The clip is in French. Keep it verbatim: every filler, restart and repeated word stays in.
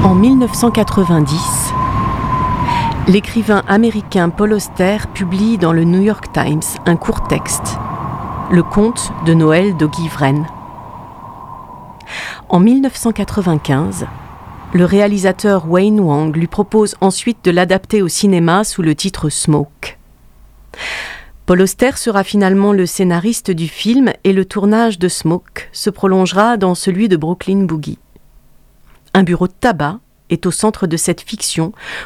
En dix-neuf cent quatre-vingt-dix, l'écrivain américain Paul Auster publie dans le New York Times un court texte, Le conte de Noël d'Oggy Wren. En dix-neuf cent quatre-vingt-quinze, le réalisateur Wayne Wang lui propose ensuite de l'adapter au cinéma sous le titre Smoke. Paul Auster sera finalement le scénariste du film et le tournage de Smoke se prolongera dans celui de Brooklyn Boogie. Un bureau de tabac est au centre de cette fiction